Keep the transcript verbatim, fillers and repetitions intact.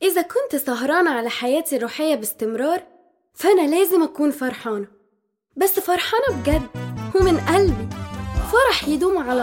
إذا كنت سهرانة على حياتي الروحية باستمرار فأنا لازم أكون فرحانة، بس فرحانة بجد ومن قلبي، فرح يدوم على